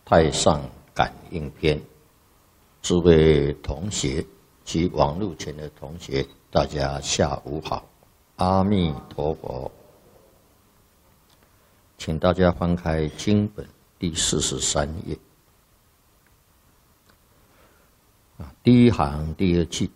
太上感应篇，诸位同学及网络前的同学，大家下午好，阿弥陀佛。请大家翻开经本第43页，第一行第二句，